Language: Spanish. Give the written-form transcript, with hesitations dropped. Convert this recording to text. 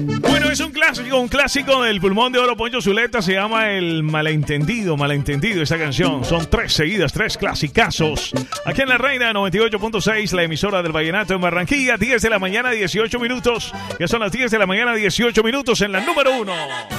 Bueno, es un clásico del Pulmón de Oro, Poncho Zuleta. Se llama El Malentendido, esta canción. Son 3 seguidas, 3 clasicazos. Aquí en La Reina 98.6, la emisora del Vallenato en Barranquilla. 10 de la mañana, 18 minutos. Ya son las 10 de la mañana, 18 minutos en la número 1.